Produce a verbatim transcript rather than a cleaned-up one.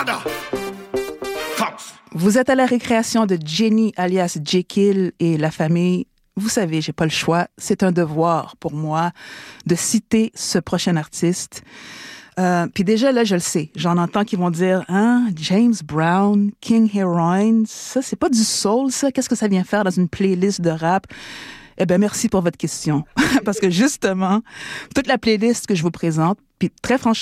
Vous êtes à la récréation de Jenny alias Jekyll et la famille. Vous savez, j'ai pas le choix. C'est un devoir pour moi de citer ce prochain artiste. Euh, puis déjà, là, je le sais. J'en entends qui vont dire, hein, James Brown, King Heroin, ça, c'est pas du soul, ça. Qu'est-ce que ça vient faire dans une playlist de rap? Eh bien, merci pour votre question. Parce que justement, toute la playlist que je vous présente, puis très franchement,